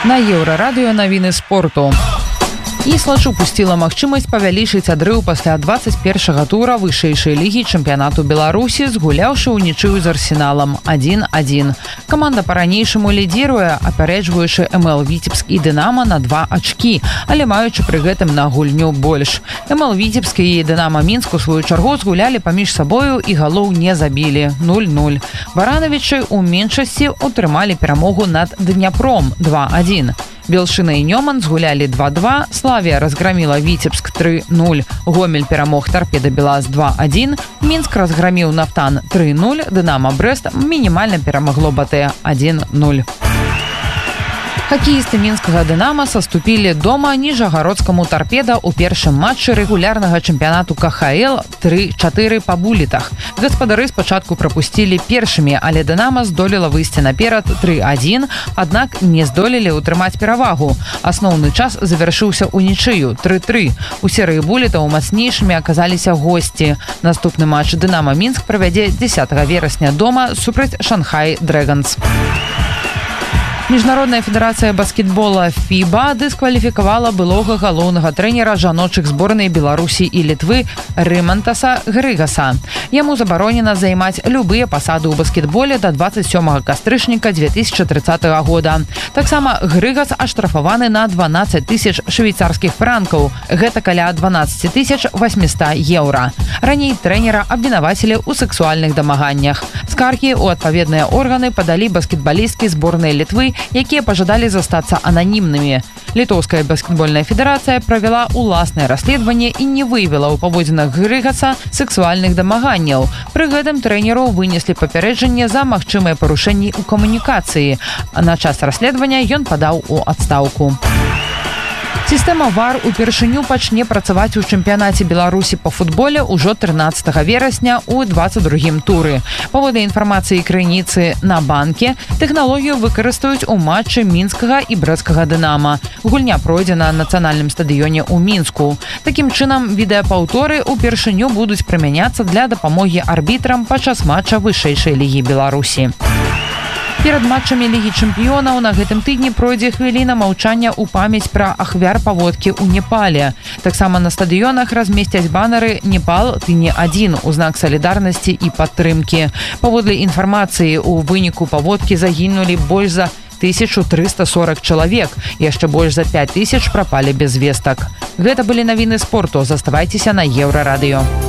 На Еўрарадыё навіны спорту. Іслач упусціла магчымасць павялічыць адрыў пасля 21-го тура вышэйшай лігі чэмпіянату Беларусі, згуляўшы ўнічыю з Арсеналам 1-1. Каманда па-ранейшаму лідзіруе, апярэджваючы МЛ Віцебск і Дынама на 2 ачкі, але маючы пры гэтым на гульню больш. МЛ Віцебск і Дынама Мінск у сваю чаргу згулялі паміж сабою і галоў не забілі 0-0. Баранавічы ў меншасці утрымалі перамогу над Дняпром 2-1. Белшина і Нёман згулялі 2-2, Славія разграміла Віцебск 3-0, Гомель перамог Торпеда Белаз 2-1, Мінск разграміў Нафтан 3-0, Дынама Брэст мінімальна перамагло БТ 1-0. Хакеісты мінскага «Дынама» саступілі дома ніжагародскаму «Торпеда» ў першым матчы рэгулярнага чэмпіянату КХЛ 3-4 па булітах. Гаспадары спачатку прапусцілі першымі, але «Дынама» здолела выйсці наперад 3-1, аднак не здолелі ўтрымаць перавагу. Асноўны час завяршыўся ўнічыю 3-3. У серыі булітаў мацнейшымі аказаліся госці. Наступны матч «Дынама» Мінск правядзе 10 верасня дома супраць «Шанхай Дрэгонс». Міжнародная федэрацыя баскетбола ФІБА дыскваліфікавала былога галоўнага трэнера жаночых зборнай Беларусі і Літвы Рымантаса Грыгаса. Яму забаронена займаць любыя пасады ў баскетболе да 27 кастрычніка 2030 года. Таксама Грыгас аштрафаваны на 12 000 швейцарскіх франкаў. Гэта каля 12 800 еўра. Раней трэнера абвінавацілі ў сэксуальных дамаганнях. Скаргі ў адпаведныя органы падалі баскетбалісткі зборнай Літвы, якія пажадалі застацца ананімнымі. Літоўская баскетбольная федэрацыя правяла ўласнае расследаванне і не выявіла ў паводзінах Грыгаса сэксуальных дамаганняў. Пры гэтым трэнеру вынеслі папярэджанне за магчымыя парушэнні ў камунікацыі. На час расследавання ён падаў у адстаўку. Сістэма ВАР упершыню пачне працаваць у чэмпіянаце Беларусі па футболе ўжо 13 верасня ў 22-м туры. Паводле інфармацыі крыніцы на банке, тэхналогію выкарыстаюць у матчы мінскага і брэсцкага «Дынама». Гульня пройдзе на нацыянальным стадыёне ў Мінску. Такім чынам, відэапаўторы упершыню будуць прымяняцца для дапамогі арбітрам падчас матча вышэйшай лігі Беларусі. Перад матчамі Лігі чэмпіёнаў на гэтым тыдні пройдзе хвіліна маўчання ў памяць пра ахвяр паводкі ў Непале. Таксама на стадыёнах размесцяць банеры «Непал, ты не адзін» у знак салідарнасці і падтрымкі. Паводле інфармацыі, у выніку паводкі загінулі больш за 1340 чалавек, яшчэ больш за 5000 прапалі без вестак. Гэта былі навіны спорту. Заставайцеся на Еўрарадыё.